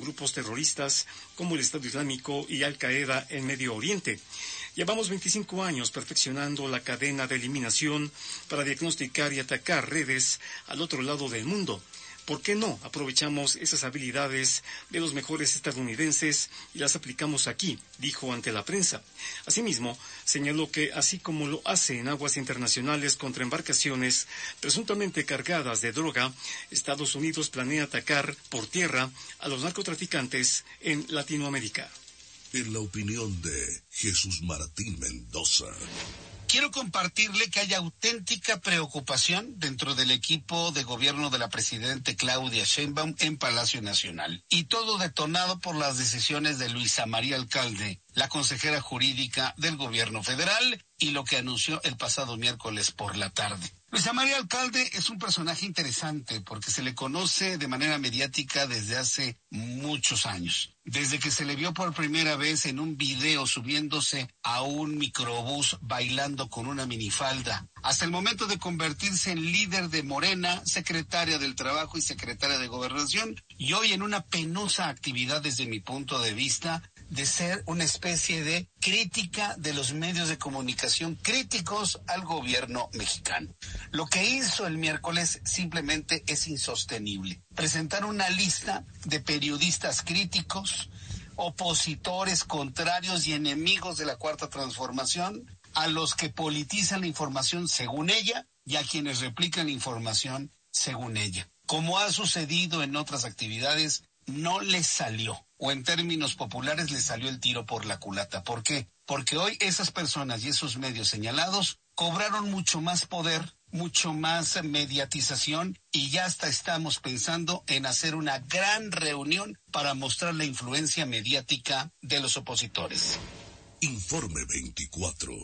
grupos terroristas como el Estado Islámico y Al-Qaeda en Medio Oriente. Llevamos 25 años perfeccionando la cadena de eliminación para diagnosticar y atacar redes al otro lado del mundo. ¿Por qué no aprovechamos esas habilidades de los mejores estadounidenses y las aplicamos aquí?, dijo ante la prensa. Asimismo, señaló que, así como lo hace en aguas internacionales contra embarcaciones presuntamente cargadas de droga, Estados Unidos planea atacar por tierra a los narcotraficantes en Latinoamérica. En la opinión de Jesús Martín Mendoza. Quiero compartirle que hay auténtica preocupación dentro del equipo de gobierno de la presidenta Claudia Sheinbaum en Palacio Nacional. Y todo detonado por las decisiones de Luisa María Alcalde, la consejera jurídica del gobierno federal, y lo que anunció el pasado miércoles por la tarde. Luisa María Alcalde es un personaje interesante porque se le conoce de manera mediática desde hace muchos años. Desde que se le vio por primera vez en un video subiéndose a un microbús bailando con una minifalda, hasta el momento de convertirse en líder de Morena, secretaria del Trabajo y secretaria de Gobernación, y hoy en una penosa actividad desde mi punto de vista de ser una especie de crítica de los medios de comunicación críticos al gobierno mexicano. Lo que hizo el miércoles simplemente es insostenible. Presentar una lista de periodistas críticos, opositores, contrarios y enemigos de la Cuarta Transformación, a los que politizan la información según ella y a quienes replican la información según ella. Como ha sucedido en otras actividades, no les salió, o en términos populares les salió el tiro por la culata. ¿Por qué? Porque hoy esas personas y esos medios señalados cobraron mucho más poder, mucho más mediatización, y ya hasta estamos pensando en hacer una gran reunión para mostrar la influencia mediática de los opositores. Informe 24.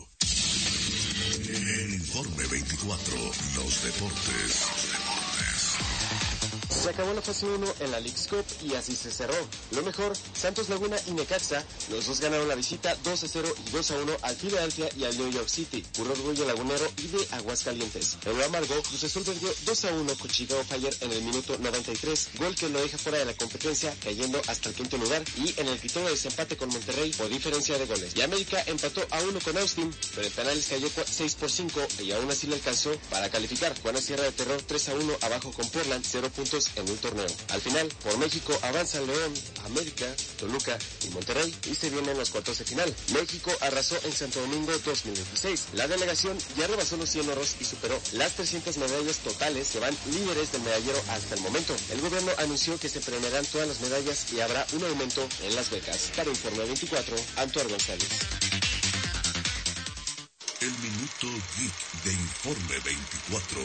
En Informe 24, los deportes. Se acabó la fase 1 en la Leagues Cup y así se cerró. Lo mejor, Santos Laguna y Necaxa, los dos ganaron la visita 2-0 y 2-1 al Philadelphia y al New York City, puro orgullo lagunero y de Aguascalientes. En lo amargo, Cruz Azul perdió 2-1 con Chicago Fire en el minuto 93, gol que lo deja fuera de la competencia, cayendo hasta el quinto lugar, y en el criterio de desempate con Monterrey por diferencia de goles. Y América empató a 1 con Austin, pero en penales cayó 6-5 y aún así le alcanzó para calificar. Juana Sierra de Terror 3-1 abajo con Portland, 0 puntos en un torneo. Al final, por México avanzan León, América, Toluca y Monterrey y se vienen los cuartos de final. México arrasó en Santo Domingo 2016. La delegación ya rebasó los 100 oros y superó las 300 medallas totales que van líderes del medallero hasta el momento. El gobierno anunció que se premiarán todas las medallas y habrá un aumento en las becas. Para Informe 24, Antonio González. El Minuto Geek de Informe 24.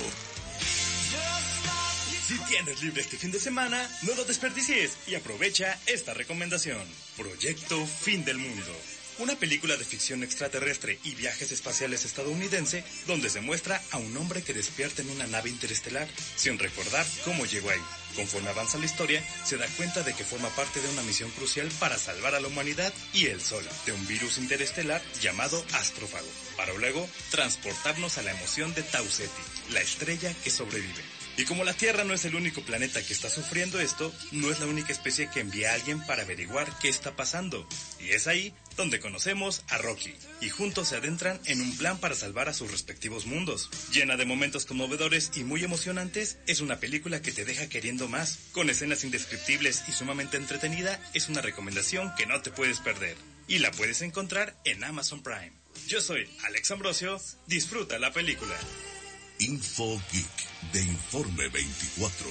Si tienes libre este fin de semana, no lo desperdicies y aprovecha esta recomendación. Proyecto Fin del Mundo. Una película de ficción extraterrestre y viajes espaciales estadounidense donde se muestra a un hombre que despierta en una nave interestelar sin recordar cómo llegó ahí. Conforme avanza la historia, se da cuenta de que forma parte de una misión crucial para salvar a la humanidad y él solo, de un virus interestelar llamado astrófago, para luego transportarnos a la emoción de Tau Ceti, la estrella que sobrevive. Y como la Tierra no es el único planeta que está sufriendo esto, no es la única especie que envía a alguien para averiguar qué está pasando. Y es ahí donde conocemos a Rocky, y juntos se adentran en un plan para salvar a sus respectivos mundos. Llena de momentos conmovedores y muy emocionantes, es una película que te deja queriendo más. Con escenas indescriptibles y sumamente entretenida, es una recomendación que no te puedes perder. Y la puedes encontrar en Amazon Prime. Yo soy Alex Ambrosio, disfruta la película. Info Geek de Informe 24.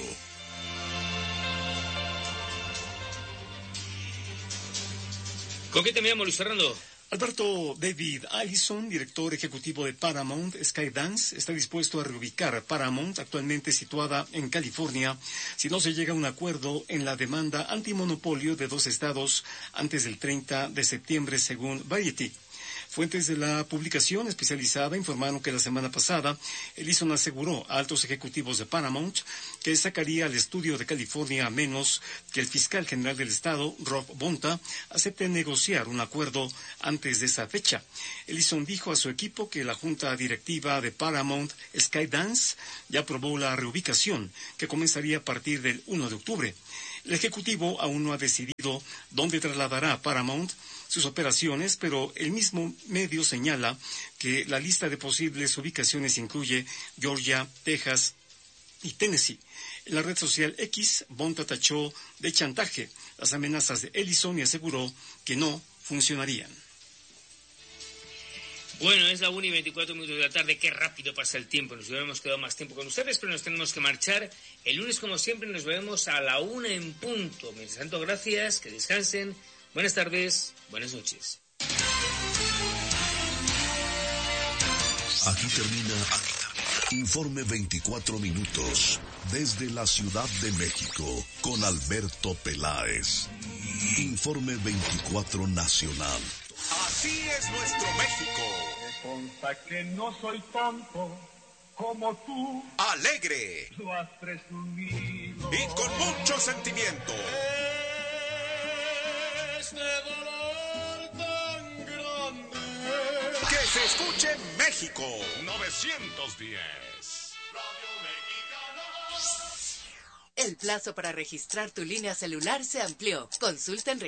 ¿Con qué terminamos, Luis Fernando? Alberto David Allison, director ejecutivo de Paramount Skydance, está dispuesto a reubicar Paramount, actualmente situada en California, si no se llega a un acuerdo en la demanda antimonopolio de 2 estados antes del 30 de septiembre, según Variety. Fuentes de la publicación especializada informaron que la semana pasada Ellison aseguró a altos ejecutivos de Paramount que sacaría al estudio de California a menos que el fiscal general del estado, Rob Bonta, acepte negociar un acuerdo antes de esa fecha. Ellison dijo a su equipo que la junta directiva de Paramount Skydance ya aprobó la reubicación, que comenzaría a partir del 1 de octubre. El ejecutivo aún no ha decidido dónde trasladará Paramount sus operaciones, pero el mismo medio señala que la lista de posibles ubicaciones incluye Georgia, Texas y Tennessee. En la red social X, Bonta tachó de chantaje las amenazas de Ellison y aseguró que no funcionarían. Bueno, es la 1:24 de la tarde, qué rápido pasa el tiempo. Nos hubiéramos quedado más tiempo con ustedes, pero nos tenemos que marchar. El lunes, como siempre, nos veremos a la 1 en punto. Mientras tanto, gracias, que descansen. Buenas tardes, buenas noches. Aquí termina Informe 24 minutos desde la Ciudad de México con Alberto Peláez. Informe 24 Nacional. Así es nuestro México. Me consta que no soy tonto como tú. Alegre. Lo has presumido. Y con mucho sentimiento. Este dolor tan grande. Que se escuche México. 910. El plazo para registrar tu línea celular se amplió. Consulta en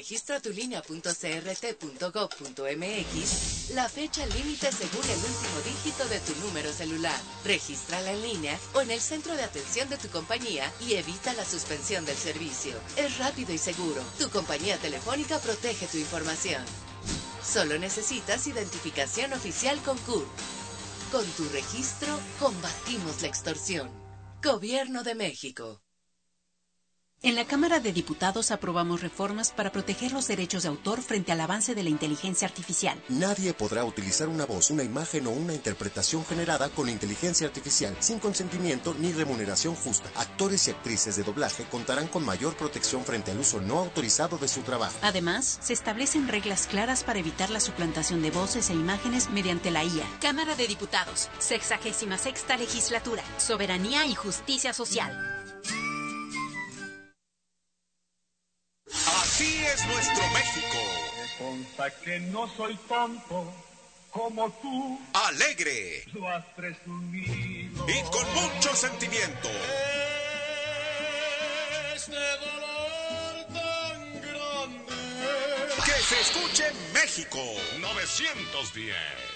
registratulinea.crt.gov.mx la fecha límite según el último dígito de tu número celular. Regístrala en línea o en el centro de atención de tu compañía y evita la suspensión del servicio. Es rápido y seguro. Tu compañía telefónica protege tu información. Solo necesitas identificación oficial con CURP. Con tu registro, combatimos la extorsión. Gobierno de México. En la Cámara de Diputados aprobamos reformas para proteger los derechos de autor frente al avance de la inteligencia artificial. Nadie podrá utilizar una voz, una imagen o una interpretación generada con inteligencia artificial sin consentimiento ni remuneración justa. Actores y actrices de doblaje contarán con mayor protección frente al uso no autorizado de su trabajo. Además, se establecen reglas claras para evitar la suplantación de voces e imágenes mediante la IA. Cámara de Diputados, 66ª Legislatura, Soberanía y Justicia Social. Así es nuestro México. Me consta que no soy tonto como tú. Alegre. Lo has presumido. Y con mucho sentimiento. Este dolor tan grande. Que se escuche México. 910.